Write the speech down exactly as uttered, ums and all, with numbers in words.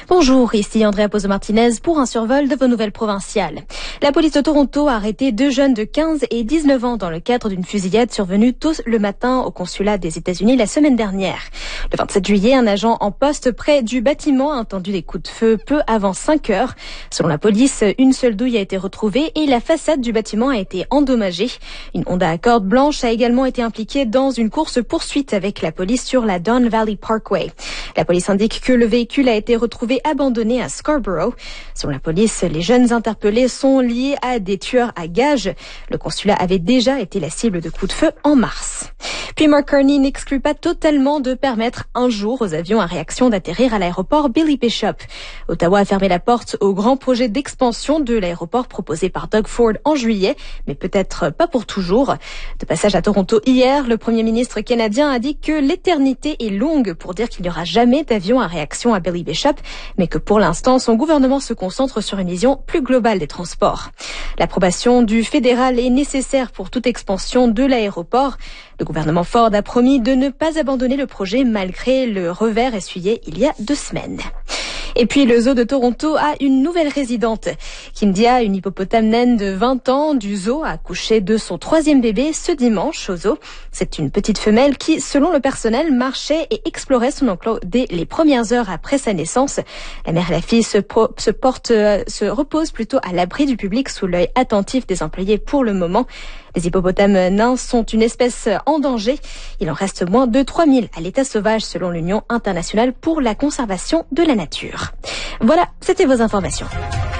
Bonjour, ici Andrea Pozo-Martinez pour un survol de vos nouvelles provinciales. La police de Toronto a arrêté deux jeunes de quinze et dix-neuf ans dans le cadre d'une fusillade survenue tôt le matin au consulat des États-Unis la semaine dernière. Le vingt-sept juillet, un agent en poste près du bâtiment a entendu des coups de feu peu avant cinq heures. Selon la police, une seule douille a été retrouvée et la façade du bâtiment a été endommagée. Une Honda Accord blanche a également été impliquée dans une course-poursuite avec la police sur la Don Valley Parkway. La police indique que le véhicule a été retrouvé abandonné à Scarborough. Selon la police, les jeunes interpellés sont liés à des tueurs à gages. Le consulat avait déjà été la cible de coups de feu en mars. Puis Mark Carney n'exclut pas totalement de permettre un jour aux avions à réaction d'atterrir à l'aéroport Billy Bishop. Ottawa a fermé la porte au grand projet d'expansion de l'aéroport proposé par Doug Ford en juillet, mais peut-être pas pour toujours. De passage à Toronto hier, le premier ministre canadien a dit que l'éternité est longue pour dire qu'il n'y aura jamais d'avion à réaction à Billy Bishop, mais que pour l'instant, son gouvernement se concentre sur une vision plus globale des transports. L'approbation du fédéral est nécessaire pour toute expansion de l'aéroport. Le gouvernement Ford a promis de ne pas abandonner le projet malgré le revers essuyé il y a deux semaines. Et puis le zoo de Toronto a une nouvelle résidente. Kindia, une hippopotame naine de vingt ans du zoo, a accouché de son troisième bébé ce dimanche au zoo. C'est une petite femelle qui, selon le personnel, marchait et explorait son enclos dès les premières heures après sa naissance. La mère et la fille se, pro- se portent, euh, se reposent plutôt à l'abri du public sous l'œil attentif des employés pour le moment. Les hippopotames nains sont une espèce en danger. Il en reste moins de trois mille à l'état sauvage selon l'Union internationale pour la conservation de la nature. Voilà, c'était vos informations.